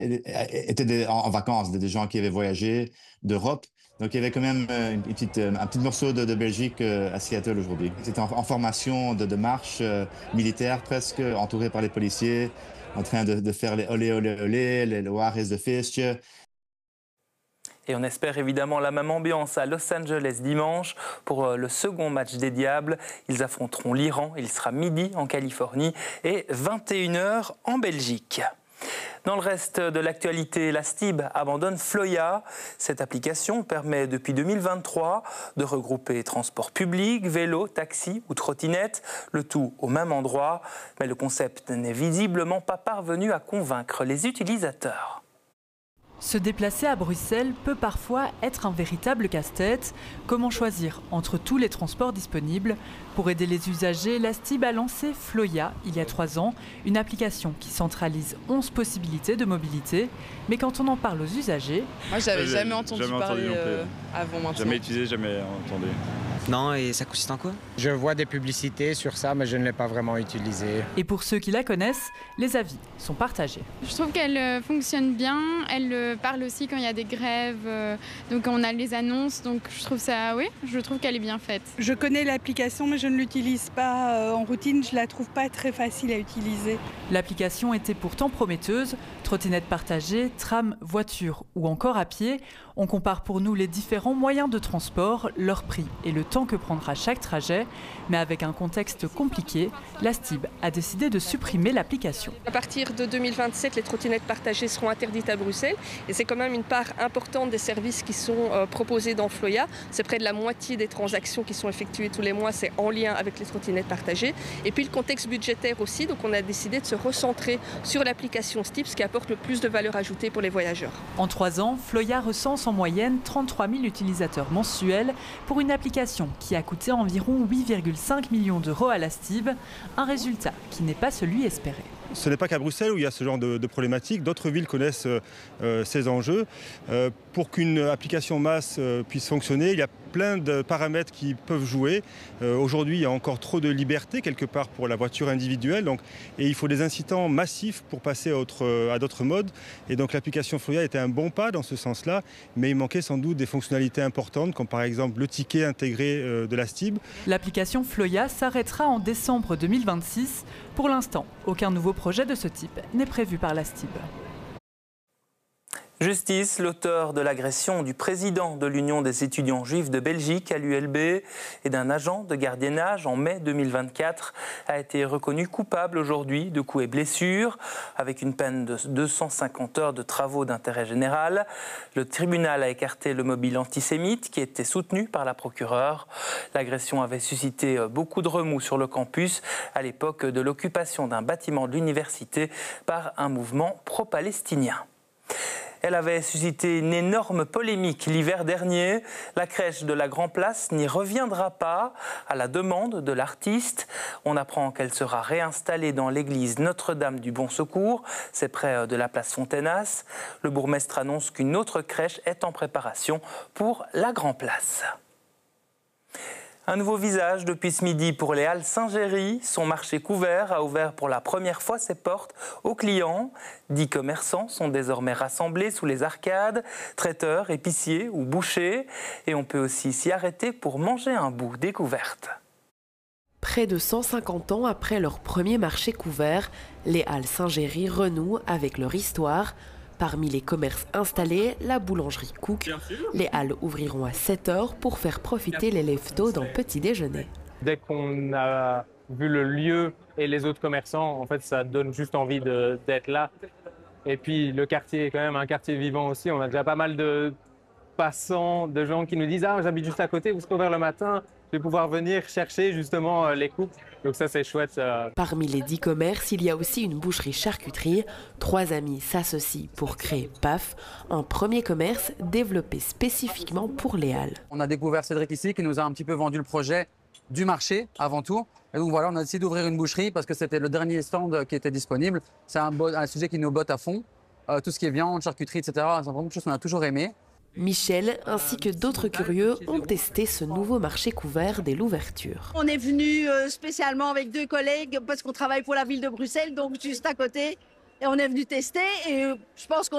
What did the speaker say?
étaient en vacances, des gens qui avaient voyagé d'Europe. Donc il y avait quand même un petit morceau de Belgique à Seattle aujourd'hui. C'était en formation de marche militaire presque, entouré par les policiers, en train de faire les olé olé olé, les Waar is de feestje. Et on espère évidemment la même ambiance à Los Angeles dimanche pour le second match des Diables. Ils affronteront l'Iran. Il sera midi en Californie et 21h en Belgique. Dans le reste de l'actualité, la STIB abandonne Floya. Cette application permet depuis 2023 de regrouper transport public, vélo, taxi ou trottinette, le tout au même endroit. Mais le concept n'est visiblement pas parvenu à convaincre les utilisateurs. Se déplacer à Bruxelles peut parfois être un véritable casse-tête. Comment choisir entre tous les transports disponibles? Pour aider les usagers, la STIB a lancé Floya il y a 3 ans, une application qui centralise 11 possibilités de mobilité. Mais quand on en parle aux usagers... Moi, j'avais jamais entendu parler avant maintenant. Jamais utilisé, jamais entendu. Non, et ça consiste en quoi? Je vois des publicités sur ça, mais je ne l'ai pas vraiment utilisé. Et pour ceux qui la connaissent, les avis sont partagés. Je trouve qu'elle fonctionne bien, elle parle aussi quand il y a des grèves, donc on a les annonces, donc je trouve qu'elle est bien faite. Je connais l'application, mais je ne l'utilise pas en routine, je la trouve pas très facile à utiliser. L'application était pourtant prometteuse, trottinette partagée, tram, voiture ou encore à pied. On compare pour nous les différents moyens de transport, leur prix et le temps que prendra chaque trajet. Mais avec un contexte compliqué, la STIB a décidé de supprimer l'application. À partir de 2027, les trottinettes partagées seront interdites à Bruxelles. Et c'est quand même une part importante des services qui sont proposés dans Floya. C'est près de la moitié des transactions qui sont effectuées tous les mois, c'est en lien avec les trottinettes partagées. Et puis le contexte budgétaire aussi, donc on a décidé de se recentrer sur l'application STIB, ce qui apporte le plus de valeur ajoutée pour les voyageurs. En 3 ans, Floya recense en moyenne 33 000 utilisateurs mensuels pour une application qui a coûté environ 8,5 millions d'euros à la STIB, un résultat qui n'est pas celui espéré. Ce n'est pas qu'à Bruxelles où il y a ce genre de problématiques. D'autres villes connaissent ces enjeux. Pour qu'une application masse puisse fonctionner, il y a plein de paramètres qui peuvent jouer. Aujourd'hui, il y a encore trop de liberté quelque part pour la voiture individuelle. Et il faut des incitants massifs pour passer à d'autres modes. Et donc l'application Floya était un bon pas dans ce sens-là. Mais il manquait sans doute des fonctionnalités importantes, comme par exemple le ticket intégré de la STIB. L'application Floya s'arrêtera en décembre 2026. Pour l'instant, aucun nouveau projet de ce type n'est prévu par la STIB. Justice, l'auteur de l'agression du président de l'Union des étudiants juifs de Belgique à l'ULB et d'un agent de gardiennage en mai 2024 a été reconnu coupable aujourd'hui de coups et blessures avec une peine de 250 heures de travaux d'intérêt général. Le tribunal a écarté le mobile antisémite qui était soutenu par la procureure. L'agression avait suscité beaucoup de remous sur le campus à l'époque de l'occupation d'un bâtiment de l'université par un mouvement pro-palestinien. Elle avait suscité une énorme polémique l'hiver dernier. La crèche de la Grand Place n'y reviendra pas à la demande de l'artiste. On apprend qu'elle sera réinstallée dans l'église Notre-Dame du Bon Secours. C'est près de la place Fontenas. Le bourgmestre annonce qu'une autre crèche est en préparation pour la Grand Place. Un nouveau visage depuis ce midi pour les Halles Saint-Géry. Son marché couvert a ouvert pour la première fois ses portes aux clients. 10 commerçants sont désormais rassemblés sous les arcades, traiteurs, épiciers ou bouchers. Et on peut aussi s'y arrêter pour manger un bout découverte. Près de 150 ans après leur premier marché couvert, les Halles Saint-Géry renouent avec leur histoire. Parmi les commerces installés, la boulangerie Cook. Les halles ouvriront à 7h pour faire profiter les leftos d'un petit déjeuner. Dès qu'on a vu le lieu et les autres commerçants, en fait, ça donne juste envie d'être là. Et puis le quartier est quand même un quartier vivant aussi. On a déjà pas mal de passants, de gens qui nous disent « Ah, j'habite juste à côté, vous serez ouvert le matin ». Je vais pouvoir venir chercher justement les coupes. Donc ça, c'est chouette. Parmi les 10 commerces, il y a aussi une boucherie-charcuterie. 3 amis s'associent pour créer PAF, un premier commerce développé spécifiquement pour les Halles. On a découvert Cédric ici qui nous a un petit peu vendu le projet du marché avant tout. Et donc voilà, on a décidé d'ouvrir une boucherie parce que c'était le dernier stand qui était disponible. C'est un sujet qui nous botte à fond. Tout ce qui est viande, charcuterie, etc. C'est vraiment quelque chose qu'on a toujours aimé. Michel ainsi que d'autres curieux ont testé ce nouveau marché couvert dès l'ouverture. On est venu spécialement avec 2 collègues parce qu'on travaille pour la ville de Bruxelles, donc juste à côté. Et on est venu tester et je pense qu'on